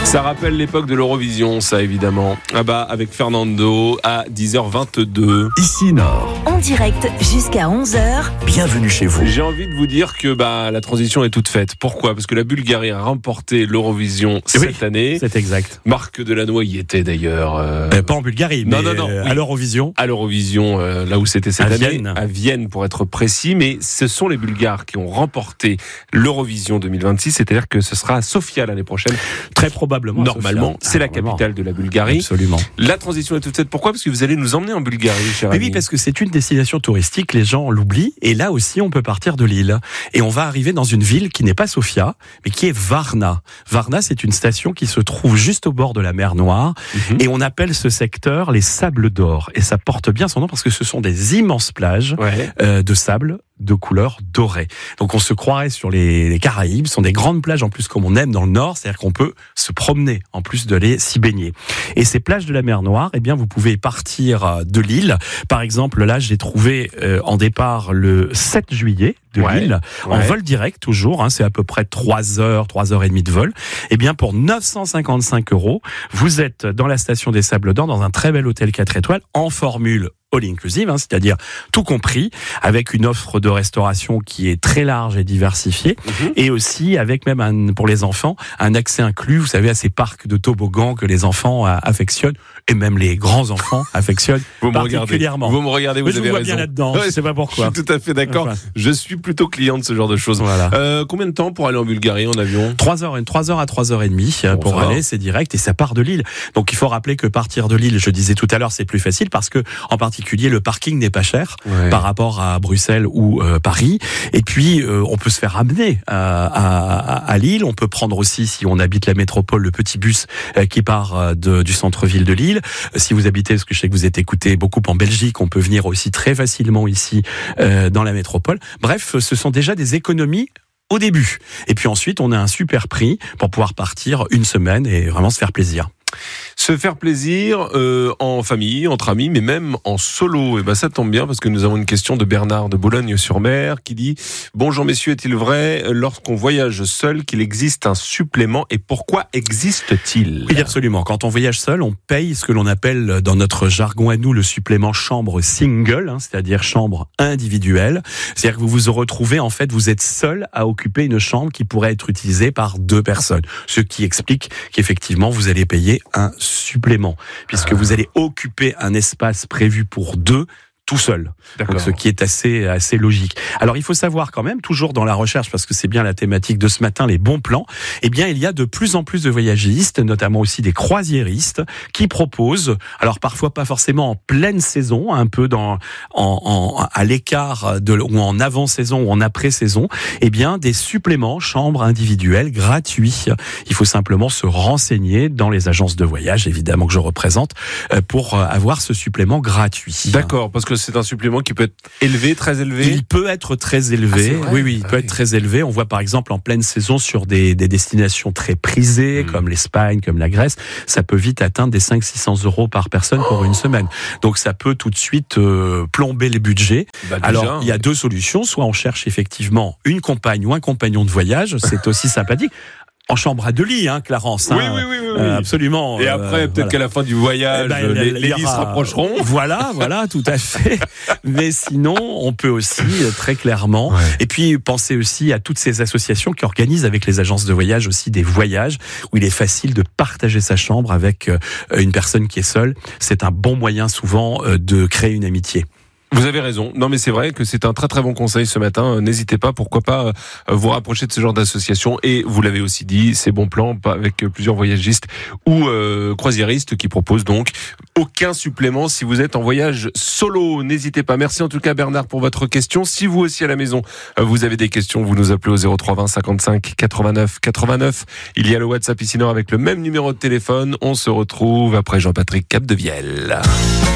Ça rappelle l'époque de l'Eurovision, ça évidemment. Ah bah, avec Fernando à 10h22. Ici Nord. En direct jusqu'à 11h. Bienvenue chez vous. J'ai envie de vous dire que la transition est toute faite. Pourquoi ? Parce que la Bulgarie a remporté l'Eurovision cette année. C'est exact. Marc Delannoy y était d'ailleurs. Pas en Bulgarie, mais à l'Eurovision. À l'Eurovision, là où c'était cette année. Vienne. À Vienne, pour être précis. Mais ce sont les Bulgares qui ont remporté l'Eurovision 2026. C'est-à-dire que ce sera à Sofia l'année prochaine. Très probablement. Normalement, c'est la capitale de la Bulgarie. Absolument. La transition est toute faite. Pourquoi ? Parce que vous allez nous emmener en Bulgarie, cher ami. Oui, parce que c'est une destination touristique, les gens l'oublient, et là aussi on peut partir de l'île. Et on va arriver dans une ville qui n'est pas Sofia, mais qui est Varna. Varna, c'est une station qui se trouve juste au bord de la mer Noire, et on appelle ce secteur les Sables d'Or. Et ça porte bien son nom parce que ce sont des immenses plages de sable de couleur dorée. Donc on se croirait sur les Caraïbes, ce sont des grandes plages en plus comme on aime dans le Nord, c'est-à-dire qu'on peut se promener en plus de les s'y baigner. Et ces plages de la mer Noire, eh bien vous pouvez partir de l'île. Par exemple, là j'ai trouvé en départ le 7 juillet de l'île, en vol direct toujours, c'est à peu près 3 heures et demie de vol. Eh bien pour 955 €, vous êtes dans la station des Sables d'Or dans un très bel hôtel 4 étoiles en formule all inclusive, c'est-à-dire tout compris, avec une offre de restauration qui est très large et diversifiée, et aussi avec même pour les enfants un accès inclus, vous savez, à ces parcs de toboggan que les enfants affectionnent, et même les grands enfants affectionnent particulièrement. Vous me regardez, vous avez raison. Je vous vois bien là-dedans, je sais pas pourquoi. Je suis tout à fait d'accord. Je suis plutôt client de ce genre de choses. Voilà. Combien de temps pour aller en Bulgarie en avion ? 3 heures à 3h30 pour aller, c'est direct, et ça part de Lille. Donc il faut rappeler que partir de Lille, je disais tout à l'heure, c'est plus facile parce que en particulier le parking n'est pas cher par rapport à Bruxelles ou Paris. Et puis on peut se faire amener à Lille. On peut prendre aussi, si on habite la métropole, le petit bus qui part du centre-ville de Lille. Si vous habitez, parce que je sais que vous êtes écouté beaucoup en Belgique, on peut venir aussi très facilement ici dans la métropole. Bref, ce sont déjà des économies au début. Et puis ensuite, on a un super prix pour pouvoir partir une semaine et vraiment se faire plaisir. Se faire plaisir en famille, entre amis, mais même en solo. Et ça tombe bien parce que nous avons une question de Bernard de Boulogne-sur-Mer qui dit « Bonjour messieurs, est-il vrai lorsqu'on voyage seul qu'il existe un supplément et pourquoi existe-t-il ?» Oui, absolument. Quand on voyage seul, on paye ce que l'on appelle dans notre jargon à nous le supplément chambre single, c'est-à-dire chambre individuelle. C'est-à-dire que vous vous retrouvez, en fait, vous êtes seul à occuper une chambre qui pourrait être utilisée par 2 personnes. Ce qui explique qu'effectivement, vous allez payer un supplément, puisque vous allez occuper un espace prévu pour 2 tout seul. Donc, ce qui est assez logique. Alors, il faut savoir quand même, toujours dans la recherche, parce que c'est bien la thématique de ce matin, les bons plans, eh bien, il y a de plus en plus de voyagistes, notamment aussi des croisiéristes, qui proposent, alors parfois pas forcément en pleine saison, un peu à l'écart ou en avant-saison ou en après-saison, eh bien, des suppléments chambres individuelles gratuits. Il faut simplement se renseigner dans les agences de voyage, évidemment que je représente, pour avoir ce supplément gratuit. D'accord, parce que c'est un supplément qui peut être élevé, très élevé. Il peut être très élevé. Il peut être très élevé. On voit par exemple en pleine saison sur des destinations très prisées, comme l'Espagne, comme la Grèce, ça peut vite atteindre des 500-600 € par personne pour une semaine. Donc ça peut tout de suite plomber les budgets. Alors il y a 2 solutions. Soit on cherche effectivement une compagne ou un compagnon de voyage, c'est aussi sympathique. En chambre à 2 lits, Clarence. Oui. Absolument. Et après, peut-être qu'à la fin du voyage, les lits se rapprocheront. Voilà, tout à fait. Mais sinon, on peut aussi, très clairement, et puis penser aussi à toutes ces associations qui organisent avec les agences de voyage aussi des voyages où il est facile de partager sa chambre avec une personne qui est seule. C'est un bon moyen souvent de créer une amitié. Vous avez raison. Non, mais c'est vrai que c'est un très très bon conseil ce matin. N'hésitez pas, pourquoi pas vous rapprocher de ce genre d'association. Et vous l'avez aussi dit, ces bons plans avec plusieurs voyagistes ou croisiéristes qui proposent donc aucun supplément si vous êtes en voyage solo. N'hésitez pas. Merci en tout cas Bernard pour votre question. Si vous aussi à la maison, vous avez des questions, vous nous appelez au 03 20 55 89 89. Il y a le WhatsApp ici Nord avec le même numéro de téléphone. On se retrouve après Jean-Patrick Capdevielle.